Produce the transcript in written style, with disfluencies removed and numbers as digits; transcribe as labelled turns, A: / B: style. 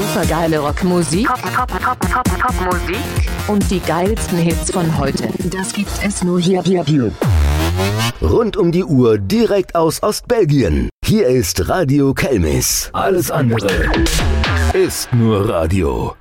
A: supergeile Rockmusik, Top-Musik und die geilsten Hits von heute. Das gibt es nur hier.
B: Rund um die Uhr direkt aus Ostbelgien. Hier ist Radio Kelmis. Alles andere ist nur Radio.